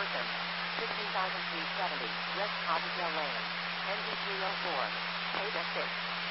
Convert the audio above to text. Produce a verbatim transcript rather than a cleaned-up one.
Open. sixteen thousand three hundred seventy, West Cottontail Lane. N G three oh four. Page six.